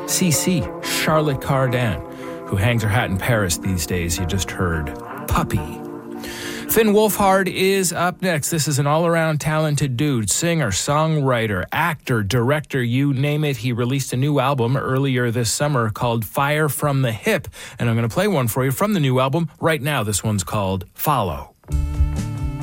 CC, Charlotte Cardin, who hangs her hat in Paris these days. You just heard Puppy. Finn Wolfhard is up next. This is an all-around talented dude, singer, songwriter, actor, director, you name it. He released a new album earlier this summer called Fire from the Hip, and I'm going to play one for you from the new album right now. This one's called Follow.